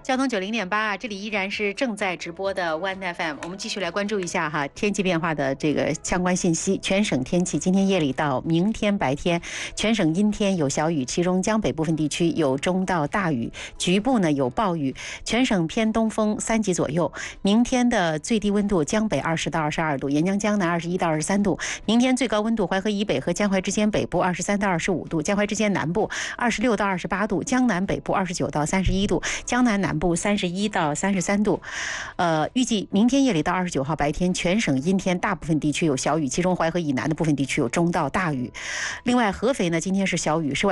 交通90.8，这里依然是正在直播的 One FM。我们继续来关注一下天气变化的这个相关信息。全省天气，今天夜里到明天白天，全省阴天有小雨，其中江北部分地区有中到大雨，局部呢有暴雨。全省偏东风3级左右。明天的最低温度，江北20到22度，沿江江南21到23度。明天最高温度，淮河以北和江淮之间北部23到25度，江淮之间南部26到28度，江南北部29到31度，江南南部31到33度。预计明天夜里到29号白天，全省阴天，大部分地区有小雨，其中淮河以南的部分地区有中到大雨。另外，合肥呢今天是小雨，室外